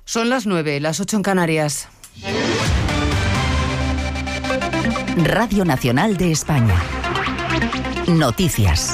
Son las 9, las 8 en Canarias. Radio Nacional de España. Noticias.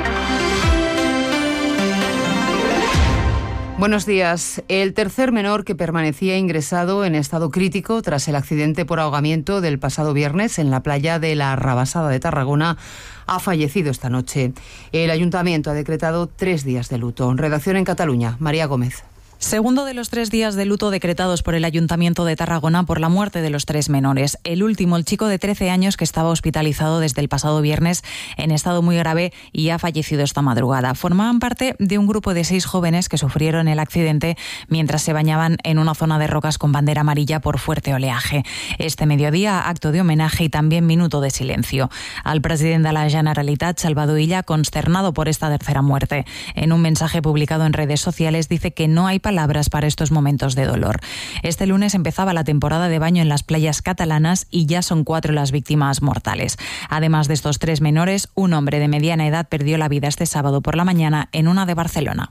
Buenos días. El tercer menor que permanecía ingresado en estado crítico tras el accidente por ahogamiento del pasado viernes en la playa de la Rabasada de Tarragona ha fallecido esta noche. El Ayuntamiento ha decretado 3 días de luto. Redacción en Cataluña, María Gómez. Segundo de los 3 días de luto decretados por el Ayuntamiento de Tarragona por la muerte de los 3 menores. El último, el chico de 13 años que estaba hospitalizado desde el pasado viernes en estado muy grave y ha fallecido esta madrugada. Formaban parte de un grupo de 6 jóvenes que sufrieron el accidente mientras se bañaban en una zona de rocas con bandera amarilla por fuerte oleaje. Este mediodía, acto de homenaje y también minuto de silencio. Al presidente de la Generalitat, Salvador Illa, consternado por esta tercera muerte. En un mensaje publicado en redes sociales dice que no hay palabras para estos momentos de dolor. Este lunes empezaba la temporada de baño en las playas catalanas y ya son 4 las víctimas mortales. Además de estos 3 menores, un hombre de mediana edad perdió la vida este sábado por la mañana en una de Barcelona.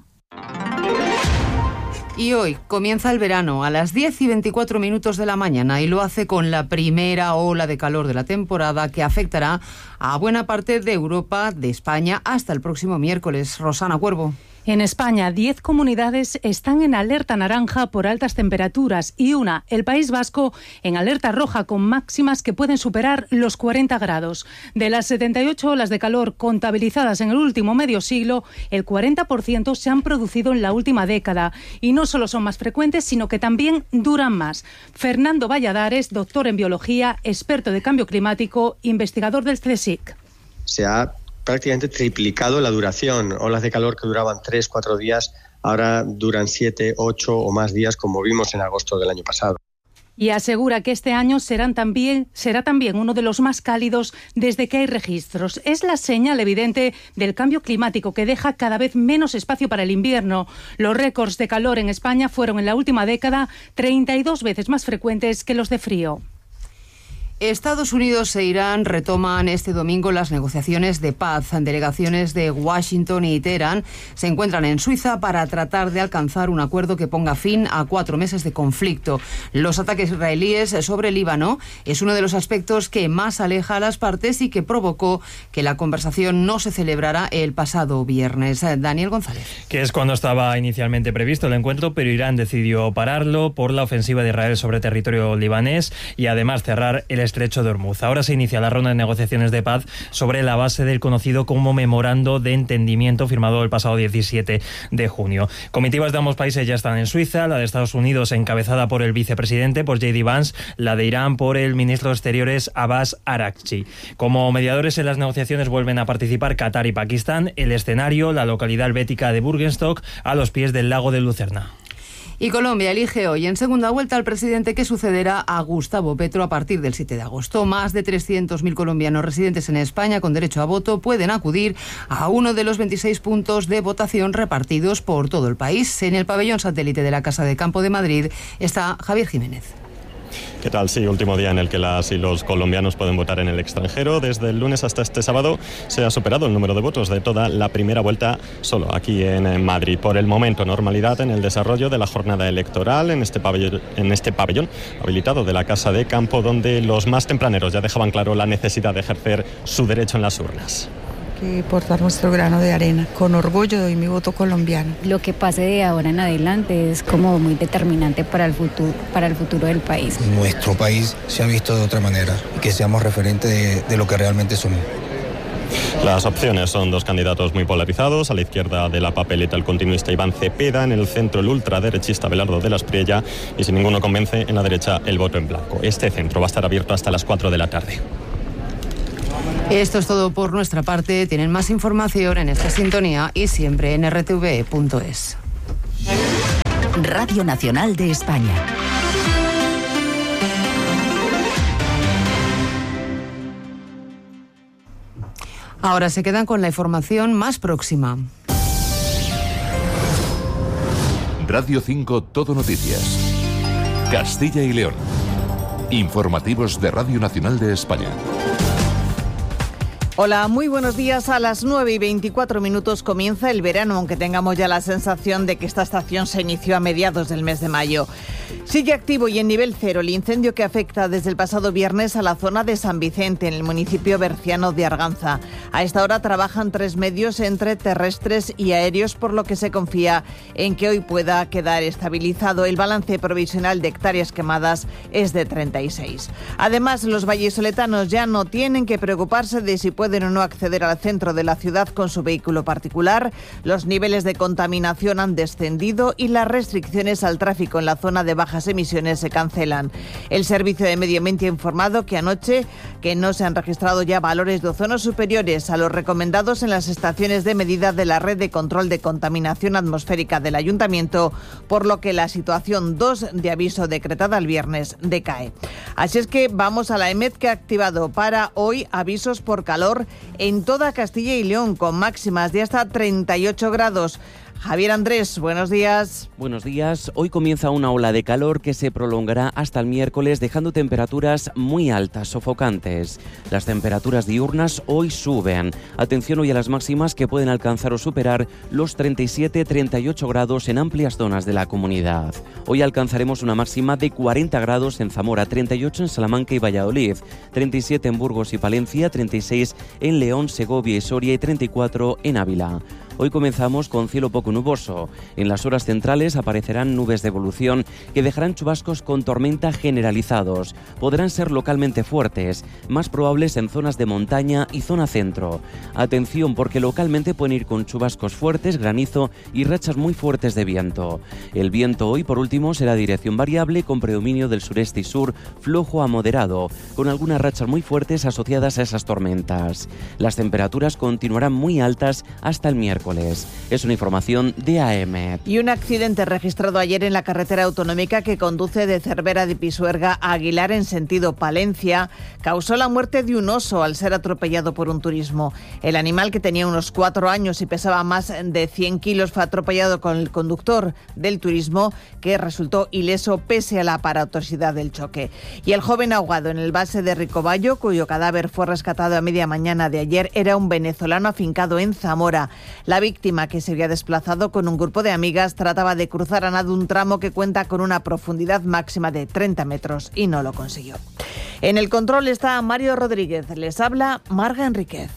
Y hoy comienza el verano a las 10 y 24 minutos de la mañana y lo hace con la primera ola de calor de la temporada que afectará a buena parte de Europa, de España, hasta el próximo miércoles. Rosana Cuervo. En España, 10 comunidades están en alerta naranja por altas temperaturas y una, el País Vasco, en alerta roja con máximas que pueden superar los 40 grados. De las 78 olas de calor contabilizadas en el último medio siglo, el 40% se han producido en la última década y no solo son más frecuentes, sino que también duran más. Fernando Valladares, doctor en biología, experto de cambio climático, investigador del CSIC. Se ha prácticamente triplicado la duración. Olas de calor que duraban 3-4 días, ahora duran 7, 8 o más días, como vimos en agosto del año pasado. Y asegura que este año será también uno de los más cálidos desde que hay registros. Es la señal evidente del cambio climático que deja cada vez menos espacio para el invierno. Los récords de calor en España fueron en la última década 32 veces más frecuentes que los de frío. Estados Unidos e Irán retoman este domingo las negociaciones de paz. Delegaciones de Washington y Teherán se encuentran en Suiza para tratar de alcanzar un acuerdo que ponga fin a 4 meses de conflicto. Los ataques israelíes sobre Líbano es uno de los aspectos que más aleja a las partes y que provocó que la conversación no se celebrara el pasado viernes. Daniel González. Que es cuando estaba inicialmente previsto el encuentro, pero Irán decidió pararlo por la ofensiva de Israel sobre territorio libanés y además cerrar el estrecho de Hormuz. Ahora se inicia la ronda de negociaciones de paz sobre la base del conocido como Memorando de Entendimiento firmado el pasado 17 de junio. Comitivas de ambos países ya están en Suiza, la de Estados Unidos encabezada por el vicepresidente, por J.D. Vance, la de Irán por el ministro de Exteriores Abbas Araghchi. Como mediadores en las negociaciones vuelven a participar Qatar y Pakistán, el escenario, la localidad helvética de Bürgenstock, a los pies del lago de Lucerna. Y Colombia elige hoy en segunda vuelta al presidente que sucederá a Gustavo Petro a partir del 7 de agosto. Más de 300.000 colombianos residentes en España con derecho a voto pueden acudir a uno de los 26 puntos de votación repartidos por todo el país. En el pabellón satélite de la Casa de Campo de Madrid está Javier Jiménez. ¿Qué tal? Sí, último día en el que las y los colombianos pueden votar en el extranjero. Desde el lunes hasta este sábado se ha superado el número de votos de toda la primera vuelta solo aquí en Madrid. Por el momento, normalidad en el desarrollo de la jornada electoral en este pabellón habilitado de la Casa de Campo, donde los más tempraneros ya dejaban claro la necesidad de ejercer su derecho en las urnas. Que portar nuestro grano de arena. Con orgullo doy mi voto colombiano. Lo que pase de ahora en adelante es como muy determinante para el futuro del país. Nuestro país se ha visto de otra manera y que seamos referentes de lo que realmente somos. Las opciones son 2 candidatos muy polarizados. A la izquierda de la papeleta el continuista Iván Cepeda, en el centro el ultraderechista Abelardo de la Espriella y si ninguno convence, en la derecha el voto en blanco. Este centro va a estar abierto hasta las 4 de la tarde. Esto es todo por nuestra parte. Tienen más información en esta sintonía y siempre en rtv.es. Radio Nacional de España. Ahora se quedan con la información más próxima. Radio 5 Todo Noticias. Castilla y León. Informativos de Radio Nacional de España. Hola, muy buenos días. A las 9:24 comienza el verano, aunque tengamos ya la sensación de que esta estación se inició a mediados del mes de mayo. Sigue activo y en nivel cero el incendio que afecta desde el pasado viernes a la zona de San Vicente, en el municipio berciano de Arganza. A esta hora trabajan 3 medios entre terrestres y aéreos, por lo que se confía en que hoy pueda quedar estabilizado. El balance provisional de hectáreas quemadas es de 36. Además, los vallisoletanos ya no tienen que preocuparse de si pueden o no acceder al centro de la ciudad con su vehículo particular. Los niveles de contaminación han descendido y las restricciones al tráfico en la zona de bajas emisiones se cancelan. El Servicio de Medio Ambiente ha informado que anoche que no se han registrado ya valores de ozono superiores a los recomendados en las estaciones de medida de la red de control de contaminación atmosférica del Ayuntamiento, por lo que la situación 2 de aviso decretada el viernes decae. Así es que vamos a la EMET, que ha activado para hoy avisos por calor en toda Castilla y León, con máximas de hasta 38 grados. Javier Andrés, buenos días. Buenos días. Hoy comienza una ola de calor que se prolongará hasta el miércoles, dejando temperaturas muy altas, sofocantes. Las temperaturas diurnas hoy suben. Atención hoy a las máximas, que pueden alcanzar o superar los 37-38 grados en amplias zonas de la comunidad. Hoy alcanzaremos una máxima de 40 grados en Zamora, 38 en Salamanca y Valladolid, 37 en Burgos y Palencia, 36 en León, Segovia y Soria y 34 en Ávila. Hoy comenzamos con cielo poco nuboso. En las horas centrales aparecerán nubes de evolución que dejarán chubascos con tormenta generalizados. Podrán ser localmente fuertes, más probables en zonas de montaña y zona centro. Atención, porque localmente pueden ir con chubascos fuertes, granizo y rachas muy fuertes de viento. El viento hoy, por último, será dirección variable con predominio del sureste y sur, flojo a moderado, con algunas rachas muy fuertes asociadas a esas tormentas. Las temperaturas continuarán muy altas hasta el miércoles. Es una información de AEMET. Y un accidente registrado ayer en la carretera autonómica que conduce de Cervera de Pisuerga a Aguilar en sentido Palencia causó la muerte de un oso al ser atropellado por un turismo. El animal, que tenía unos 4 años y pesaba más de 100 kilos, fue atropellado con el conductor del turismo, que resultó ileso pese a la aparatosidad del choque. Y el joven ahogado en el embalse de Ricoballo, cuyo cadáver fue rescatado a media mañana de ayer, era un venezolano afincado en Zamora. La víctima, que se había desplazado con un grupo de amigas, trataba de cruzar a nado un tramo que cuenta con una profundidad máxima de 30 metros y no lo consiguió. En el control está Mario Rodríguez. Les habla Marga Enríquez.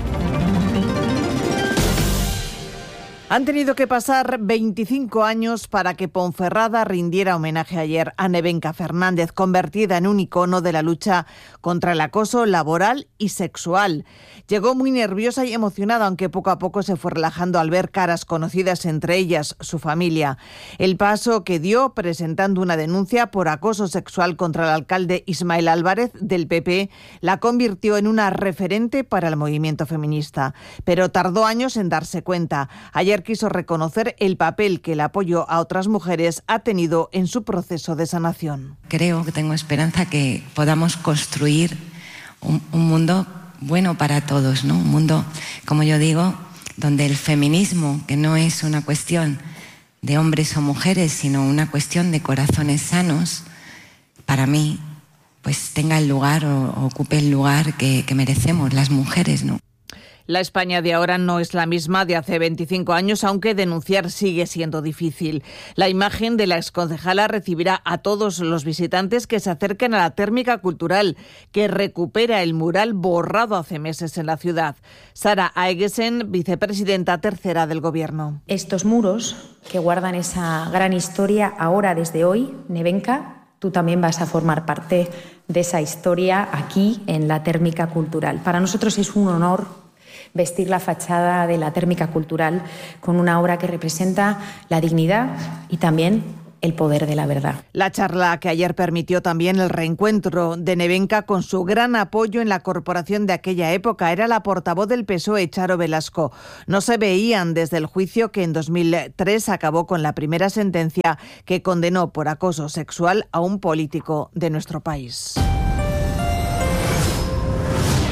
Han tenido que pasar 25 años para que Ponferrada rindiera homenaje ayer a Nevenka Fernández, convertida en un icono de la lucha contra el acoso laboral y sexual. Llegó muy nerviosa y emocionada, aunque poco a poco se fue relajando al ver caras conocidas, entre ellas su familia. El paso que dio presentando una denuncia por acoso sexual contra el alcalde Ismael Álvarez del PP la convirtió en una referente para el movimiento feminista. Pero tardó años en darse cuenta. Ayer quiso reconocer el papel que el apoyo a otras mujeres ha tenido en su proceso de sanación. Creo que tengo esperanza que podamos construir un mundo bueno para todos, ¿no? Un mundo, como yo digo, donde el feminismo, que no es una cuestión de hombres o mujeres, sino una cuestión de corazones sanos, para mí, pues tenga el lugar o ocupe el lugar que merecemos las mujeres, ¿no? La España de ahora no es la misma de hace 25 años, aunque denunciar sigue siendo difícil. La imagen de la exconcejala recibirá a todos los visitantes que se acerquen a la térmica cultural, que recupera el mural borrado hace meses en la ciudad. Sara Aegesen, vicepresidenta tercera del Gobierno. Estos muros que guardan esa gran historia, ahora desde hoy, Nevenka, tú también vas a formar parte de esa historia aquí en la térmica cultural. Para nosotros es un honor vestir la fachada de la térmica cultural con una obra que representa la dignidad y también el poder de la verdad. La charla que ayer permitió también el reencuentro de Nevenka con su gran apoyo en la corporación de aquella época. Era la portavoz del PSOE, Charo Velasco. No se veían desde el juicio que en 2003 acabó con la primera sentencia que condenó por acoso sexual a un político de nuestro país.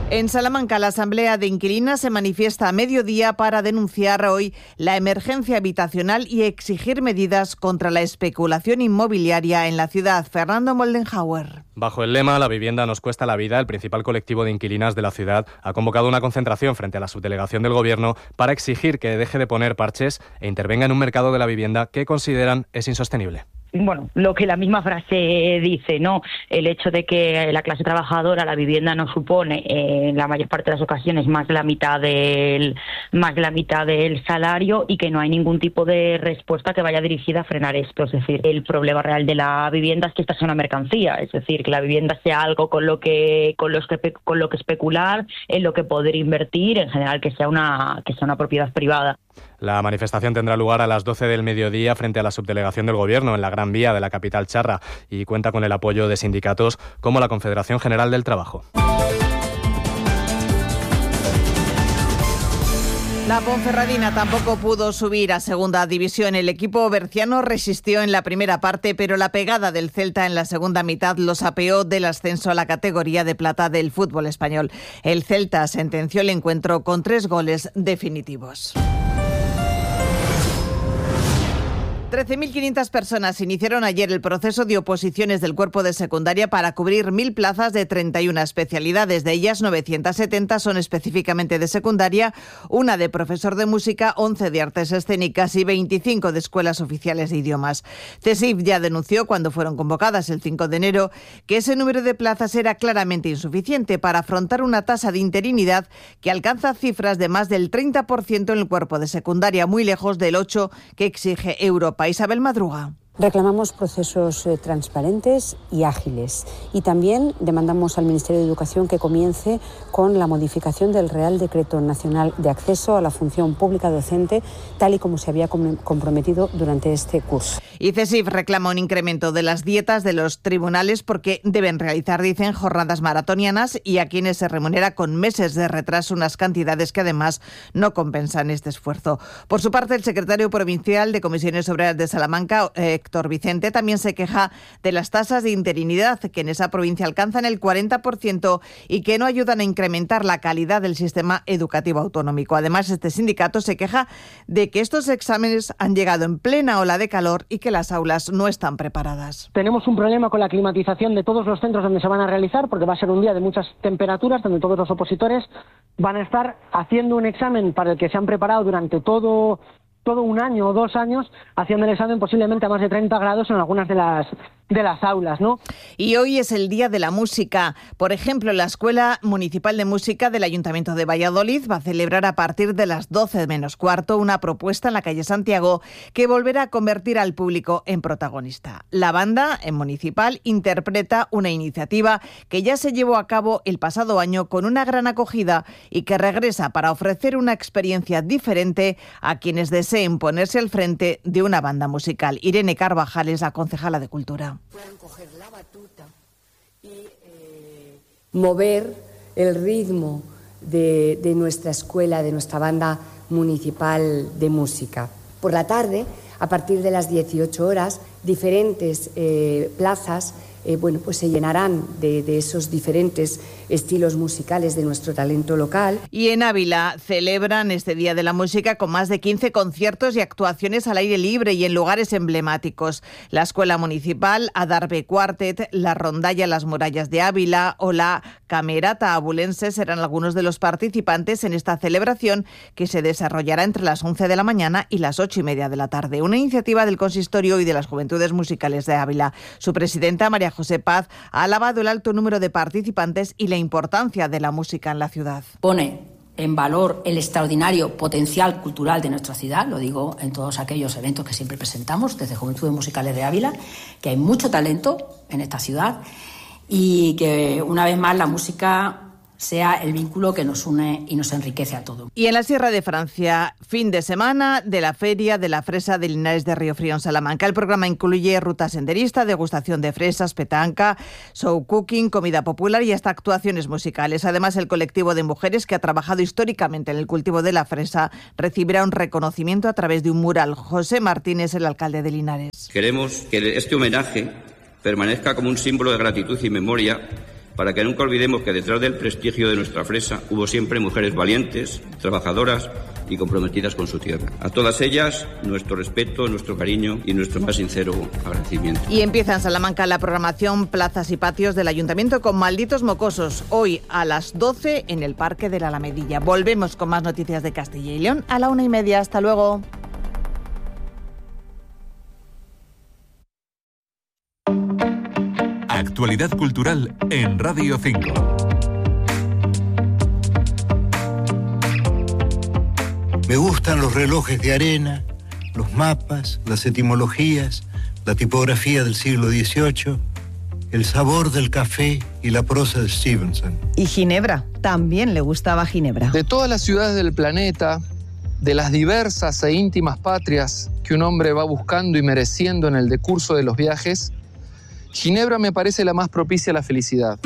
En Salamanca, la Asamblea de Inquilinas se manifiesta a mediodía para denunciar hoy la emergencia habitacional y exigir medidas contra la especulación inmobiliaria en la ciudad. Fernando Moldenhauer. Bajo el lema «La vivienda nos cuesta la vida», el principal colectivo de inquilinas de la ciudad ha convocado una concentración frente a la subdelegación del Gobierno para exigir que deje de poner parches e intervenga en un mercado de la vivienda que consideran es insostenible. Bueno, lo que la misma frase dice, ¿no? El hecho de que la clase trabajadora, la vivienda no supone en la mayor parte de las ocasiones más de la mitad del salario y que no hay ningún tipo de respuesta que vaya dirigida a frenar esto. Es decir, el problema real de la vivienda es que esta sea una mercancía, es decir, que la vivienda sea algo con lo que especular, en lo que poder invertir, en general que sea una propiedad privada. La manifestación tendrá lugar a las 12 del mediodía frente a la subdelegación del Gobierno en la Gran Vía de la capital charra y cuenta con el apoyo de sindicatos como la Confederación General del Trabajo. La Ponferradina tampoco pudo subir a segunda división. El equipo berciano resistió en la primera parte, pero la pegada del Celta en la segunda mitad los apeó del ascenso a la categoría de plata del fútbol español. El Celta sentenció el encuentro con 3 goles definitivos. 13.500 personas iniciaron ayer el proceso de oposiciones del cuerpo de secundaria para cubrir 1.000 plazas de 31 especialidades. De ellas, 970 son específicamente de secundaria, una de profesor de música, 11 de artes escénicas y 25 de escuelas oficiales de idiomas. CESIF ya denunció cuando fueron convocadas el 5 de enero que ese número de plazas era claramente insuficiente para afrontar una tasa de interinidad que alcanza cifras de más del 30% en el cuerpo de secundaria, muy lejos del 8% que exige Europa. Isabel Madruga. Reclamamos procesos transparentes y ágiles y también demandamos al Ministerio de Educación que comience con la modificación del Real Decreto Nacional de Acceso a la Función Pública Docente, tal y como se había comprometido durante este curso. Y CESIF reclama un incremento de las dietas de los tribunales porque deben realizar, dicen, jornadas maratonianas y a quienes se remunera con meses de retraso unas cantidades que además no compensan este esfuerzo. Por su parte, el secretario provincial de Comisiones Obreras de Salamanca, Héctor Vicente, también se queja de las tasas de interinidad que en esa provincia alcanzan el 40% y que no ayudan a incrementar la calidad del sistema educativo autonómico. Además, este sindicato se queja de que estos exámenes han llegado en plena ola de calor y que las aulas no están preparadas. Tenemos un problema con la climatización de todos los centros donde se van a realizar, porque va a ser un día de muchas temperaturas, donde todos los opositores van a estar haciendo un examen para el que se han preparado durante todo un año o 2 años, haciendo el examen posiblemente a más de 30 grados en algunas de las aulas, ¿no? Y hoy es el Día de la Música. Por ejemplo, la Escuela Municipal de Música del Ayuntamiento de Valladolid va a celebrar a partir de las 12 menos cuarto una propuesta en la calle Santiago que volverá a convertir al público en protagonista. La banda en Municipal interpreta una iniciativa que ya se llevó a cabo el pasado año con una gran acogida y que regresa para ofrecer una experiencia diferente a quienes deseen ponerse al frente de una banda musical. Irene Carvajal es la concejala de Cultura. Puedan coger la batuta y mover el ritmo de nuestra escuela, de nuestra banda municipal de música. Por la tarde, a partir de las 18 horas, diferentes plazas pues se llenarán de esos diferentes estilos musicales de nuestro talento local. Y en Ávila celebran este Día de la Música con más de 15 conciertos y actuaciones al aire libre y en lugares emblemáticos. La Escuela Municipal, Adarve Quartet, la Rondalla Las Murallas de Ávila o la Camerata Abulense serán algunos de los participantes en esta celebración que se desarrollará entre las 11 de la mañana y las 8:30 de la tarde. Una iniciativa del Consistorio y de las Juventudes Musicales de Ávila. Su presidenta, María José Paz, ha alabado el alto número de participantes y la importancia de la música en la ciudad. Pone en valor el extraordinario potencial cultural de nuestra ciudad, lo digo en todos aquellos eventos que siempre presentamos desde Juventudes Musicales de Ávila, que hay mucho talento en esta ciudad y que una vez más la música sea el vínculo que nos une y nos enriquece a todos. Y en la Sierra de Francia, fin de semana de la Feria de la Fresa de Linares de Riofrío en Salamanca. El programa incluye ruta senderista, degustación de fresas, petanca, show cooking, comida popular y hasta actuaciones musicales. Además, el colectivo de mujeres que ha trabajado históricamente en el cultivo de la fresa recibirá un reconocimiento a través de un mural. José Martínez, el alcalde de Linares. Queremos que este homenaje permanezca como un símbolo de gratitud y memoria para que nunca olvidemos que detrás del prestigio de nuestra fresa hubo siempre mujeres valientes, trabajadoras y comprometidas con su tierra. A todas ellas, nuestro respeto, nuestro cariño y nuestro más sincero agradecimiento. Y empieza en Salamanca la programación Plazas y Patios del Ayuntamiento con Malditos Mocosos, hoy a las 12 en el Parque de la Alamedilla. Volvemos con más noticias de Castilla y León a la 1:30. Hasta luego. Actualidad cultural en Radio 5. Me gustan los relojes de arena, los mapas, las etimologías, la tipografía del siglo XVIII, el sabor del café y la prosa de Stevenson. Y Ginebra, también le gustaba Ginebra. De todas las ciudades del planeta, de las diversas e íntimas patrias que un hombre va buscando y mereciendo en el decurso de los viajes, Ginebra me parece la más propicia a la felicidad.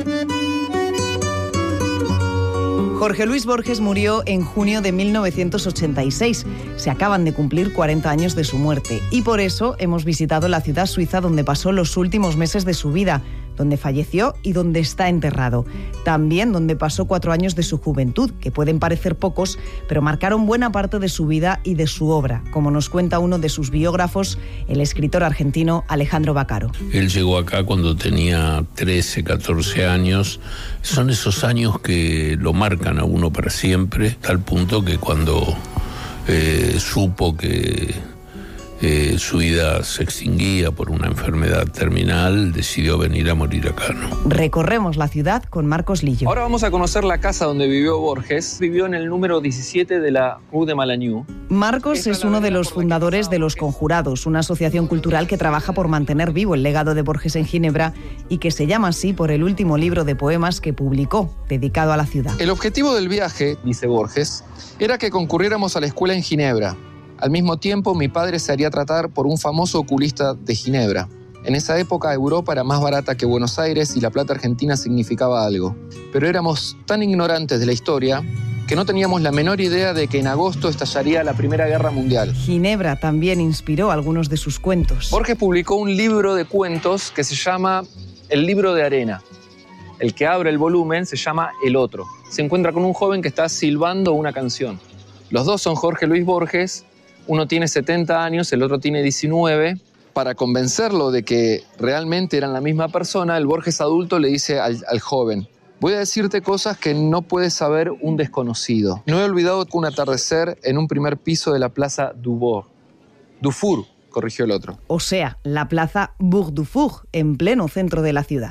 Jorge Luis Borges murió en junio de 1986. Se acaban de cumplir 40 años de su muerte y por eso hemos visitado la ciudad suiza donde pasó los últimos meses de su vida, donde falleció y donde está enterrado. También donde pasó 4 años de su juventud, que pueden parecer pocos, pero marcaron buena parte de su vida y de su obra, como nos cuenta uno de sus biógrafos, el escritor argentino Alejandro Baccaro. Él llegó acá cuando tenía 13, 14 años. Son esos años que lo marcan a uno para siempre, tal punto que cuando supo que su vida se extinguía por una enfermedad terminal, decidió venir a morir acá, ¿no? Recorremos la ciudad con Marcos Lillo. Ahora vamos a conocer la casa donde vivió Borges. Vivió en el número 17 de la Rue de Malagnou. Marcos es uno de los fundadores de Los Conjurados, una asociación cultural que trabaja por mantener vivo el legado de Borges en Ginebra y que se llama así por el último libro de poemas que publicó, dedicado a la ciudad. El objetivo del viaje, dice Borges, era que concurriéramos a la escuela en Ginebra. Al mismo tiempo, mi padre se haría tratar por un famoso oculista de Ginebra. En esa época, Europa era más barata que Buenos Aires y la plata argentina significaba algo. Pero éramos tan ignorantes de la historia que no teníamos la menor idea de que en agosto estallaría la Primera Guerra Mundial. Ginebra también inspiró algunos de sus cuentos. Borges publicó un libro de cuentos que se llama El libro de arena. El que abre el volumen se llama El otro. Se encuentra con un joven que está silbando una canción. Los dos son Jorge Luis Borges. Uno tiene 70 años, el otro tiene 19. Para convencerlo de que realmente eran la misma persona, el Borges adulto le dice al joven: voy a decirte cosas que no puede saber un desconocido. No he olvidado un atardecer en un primer piso de la plaza Dufour, corrigió el otro. O sea, la plaza Bourg du Four, en pleno centro de la ciudad.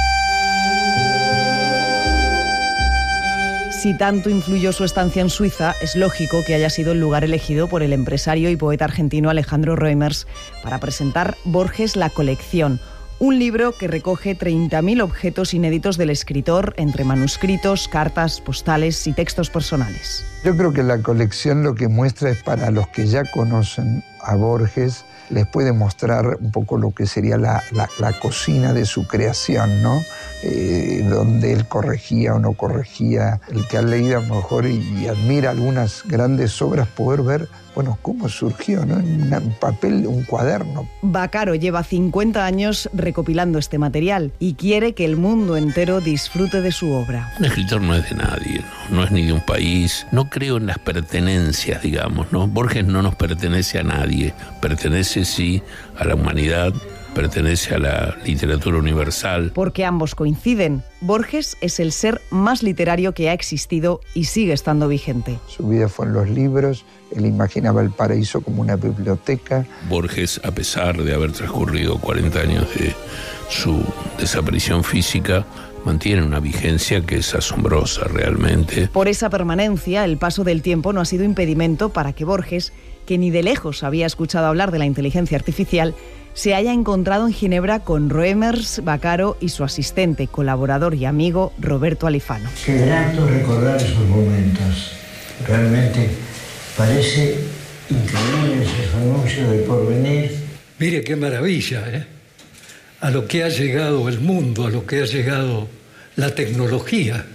Si tanto influyó su estancia en Suiza, es lógico que haya sido el lugar elegido por el empresario y poeta argentino Alejandro Reumers para presentar Borges La Colección, un libro que recoge 30.000 objetos inéditos del escritor, entre manuscritos, cartas, postales y textos personales. Yo creo que la colección lo que muestra es, para los que ya conocen a Borges, les puede mostrar un poco lo que sería la cocina de su creación, ¿no? Donde él corregía o no corregía. El que ha leído a lo mejor y admira algunas grandes obras, poder ver, bueno, cómo surgió, ¿no? En un papel, un cuaderno. Baccaro lleva 50 años recopilando este material y quiere que el mundo entero disfrute de su obra. Un escritor no es de nadie, ¿no? No es ni de un país. No creo en las pertenencias, digamos, ¿no? Borges no nos pertenece a nadie. Pertenece, sí, a la humanidad, pertenece a la literatura universal. Porque ambos coinciden. Borges es el ser más literario que ha existido y sigue estando vigente. Su vida fue en los libros, él imaginaba el paraíso como una biblioteca. Borges, a pesar de haber transcurrido 40 años de su desaparición física, mantiene una vigencia que es asombrosa realmente. Por esa permanencia, el paso del tiempo no ha sido impedimento para que Borges, que ni de lejos había escuchado hablar de la inteligencia artificial, se haya encontrado en Ginebra con Reumers, Baccaro y su asistente, colaborador y amigo Roberto Alifano. Qué grato recordar esos momentos. Realmente parece increíble ese anuncio del porvenir. Mire qué maravilla, ¿eh? A lo que ha llegado el mundo, a lo que ha llegado la tecnología.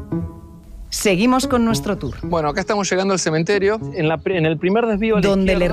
Seguimos con nuestro tour. Bueno, acá estamos llegando al cementerio. En el primer desvío a la donde izquierda,